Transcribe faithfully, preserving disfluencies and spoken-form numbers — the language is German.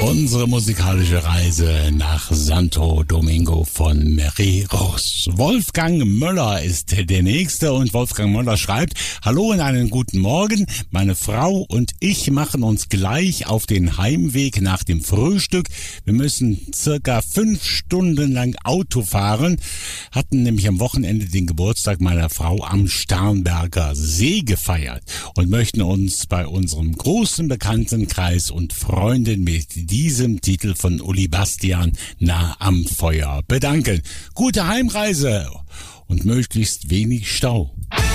Unsere musikalische Reise nach Santo Domingo von Mereiros. Wolfgang Möller ist der Nächste und Wolfgang Möller schreibt: Hallo und einen guten Morgen. Meine Frau und ich machen uns gleich auf den Heimweg nach dem Frühstück. Wir müssen circa fünf Stunden lang Auto fahren, hatten nämlich am Wochenende den Geburtstag meiner Frau am Starnberger See gefeiert und möchten uns bei unserem großen Bekanntenkreis und Freunden mit diesem Titel von Uli Bastian Nah am Feuer bedanken. Gute Heimreise und möglichst wenig Stau.